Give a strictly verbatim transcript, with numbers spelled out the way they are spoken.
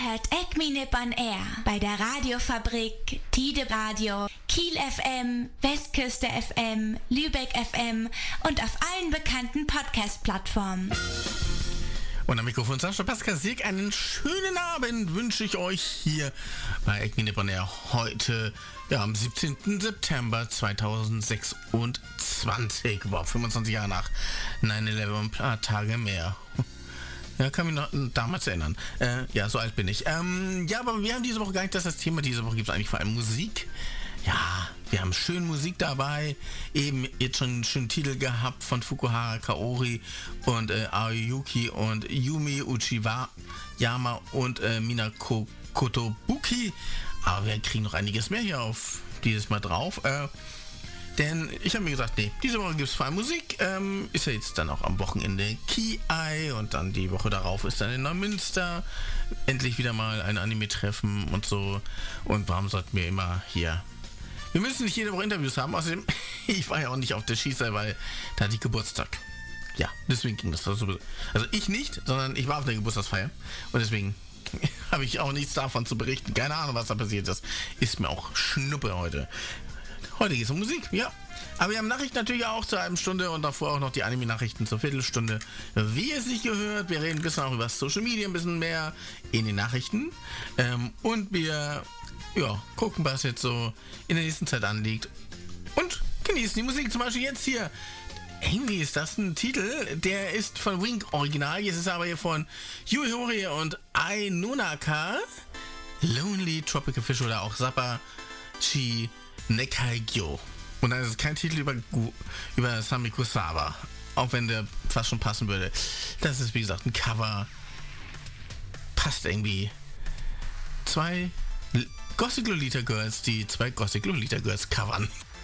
hört Acme Nippon Air bei der Radiofabrik, Tide Radio, Kiel F M, Westküste F M, Lübeck F M und auf allen bekannten Podcast-Plattformen. Und am Mikrofon Sascha Pascal Sieg, einen schönen Abend wünsche ich euch hier bei Acme Nippon Air heute, ja, am siebzehnten September zweitausendsechsundzwanzig, wow, fünfundzwanzig Jahre nach neun elf, ein paar Tage mehr. Ja, kann mich noch damals erinnern. Äh, ja, so alt bin ich. Ähm, ja, aber wir haben diese Woche gar nicht das, das Thema. Diese Woche gibt es eigentlich vor allem Musik. Ja, wir haben schön Musik dabei. Eben jetzt schon einen schönen Titel gehabt von Fukuhara Kaori und äh, Aoyuki und Yumi Uchiyama und äh, Minako Kotobuki. Aber wir kriegen noch einiges mehr hier auf dieses Mal drauf. Äh, Denn ich habe mir gesagt, nee, diese Woche gibt es vor allem Musik. Ähm, ist ja jetzt dann auch am Wochenende Ki-Ai und dann die Woche darauf ist dann in Neumünster endlich wieder mal ein Anime-Treffen und so. Und warum sollten wir immer hier... Wir müssen nicht jede Woche Interviews haben. Außerdem, ich war ja auch nicht auf der Schießerei, weil da hatte ich Geburtstag. Ja, deswegen ging das so. Also ich nicht, sondern ich war auf der Geburtstagsfeier. Und deswegen habe ich auch nichts davon zu berichten. Keine Ahnung, was da passiert ist. Ist mir auch Schnuppe heute. Heute geht es um Musik, ja. Aber wir haben Nachrichten natürlich auch zur halben Stunde und davor auch noch die Anime-Nachrichten zur Viertelstunde. Wie ihr es nicht gehört, wir reden ein bisschen auch über Social Media, ein bisschen mehr in den Nachrichten. Ähm, und wir, ja, gucken, was jetzt so in der nächsten Zeit anliegt. Und genießen die Musik, zum Beispiel jetzt hier. Irgendwie ist das ein Titel, der ist von Wink Original. Jetzt ist er aber hier von Yui Horie und Ai Nonaka. Lonely Tropical Fish oder auch Sappa Chi Nekaigyo. Und dann ist es kein Titel über, über Sami Kusawa. Auch wenn der fast schon passen würde. Das ist wie gesagt ein Cover. Passt irgendwie. Zwei Gothic Lolita Girls, die zwei Gothic Lolita Girls covern.